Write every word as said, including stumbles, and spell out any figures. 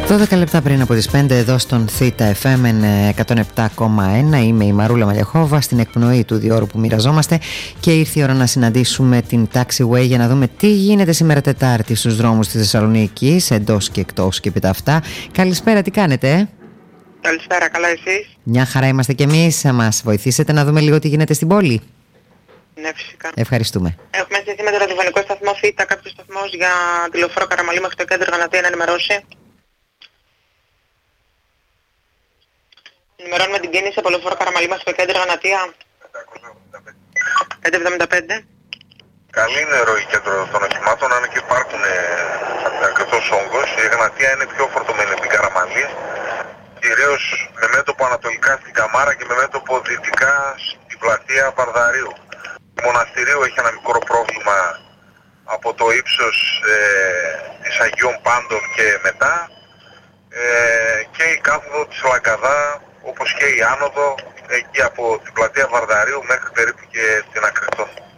δώδεκα λεπτά πριν από τις πέντε εδώ στον Θήτα εφ εμ εκατόν επτά κόμμα ένα. Είμαι η Μαρούλα Μαλιαχόβα στην εκπνοή του διόρου που μοιραζόμαστε και ήρθε η ώρα να συναντήσουμε την Taxiway για να δούμε τι γίνεται σήμερα Τετάρτη στους δρόμους της Θεσσαλονίκης, εντός και εκτός και επί αυτά. Καλησπέρα, τι κάνετε? Ε? Καλησπέρα, καλά εσείς? Μια χαρά είμαστε κι εμείς. Θα μας βοηθήσετε να δούμε λίγο τι γίνεται στην πόλη? Ναι, φυσικά. Ευχαριστούμε. Έχουμε στηθεί με το ραδιοφωνικό σταθμό Θήτα, κάποιος σταθμός για τη λεωφόρο Καραμαλή μέχρι το κέντρο Γαλατία να ενημερώσει. Ενημερώνουμε την κίνηση από λεωφόρο Καραμαλή μέχρι το κέντρο Γαλατία. πεντακόσια εβδομήντα πέντε. Καλή είναι ροή κέντρο των οχημάτων, αν και υπάρχουν αρκετός όγκος. Η Εγνατία είναι πιο φορτωμένη από την Καραμαλή, κυρίως με μέτωπο ανατολικά στην Καμάρα και με μέτωπο δυτικά στην πλατεία Βαρδαρίου. Το Μοναστηρίου έχει ένα μικρό πρόβλημα από το ύψος ε, της Αγίων Πάντων και μετά, ε, και η κάθοδο της Λαγκαδά, όπως και η άνοδο εκεί από την πλατεία Βαρδαρίου μέχρι περίπου και την Ακριτό.